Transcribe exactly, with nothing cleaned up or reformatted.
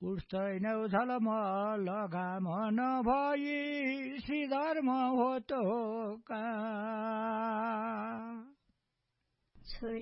उठ्दैन उथल मल घाम नभई श्रीधर्म हो तो